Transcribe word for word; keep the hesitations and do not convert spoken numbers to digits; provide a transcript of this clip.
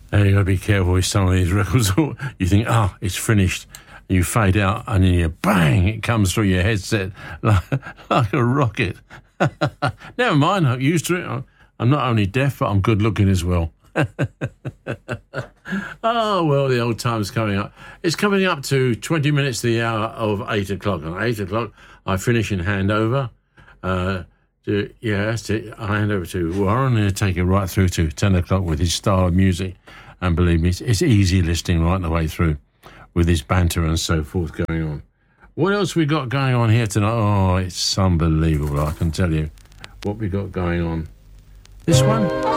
Uh, you got to be careful with some of these records. You think, oh, it's finished. You fade out, and then you bang, it comes through your headset like, like a rocket. Never mind, I'm used to it. I'm not only deaf, but I'm good looking as well. Oh, well, the old time's coming up. It's coming up to twenty minutes to the hour of eight o'clock. And at eight o'clock, I finish and hand over. Uh, to, yeah, to, I hand over to Warren, and he'll take it right through to ten o'clock with his style of music. And believe me, it's, it's easy listening right the way through with his banter and so forth going on. What else we got going on here tonight? Oh, it's unbelievable, I can tell you what we got going on. This one?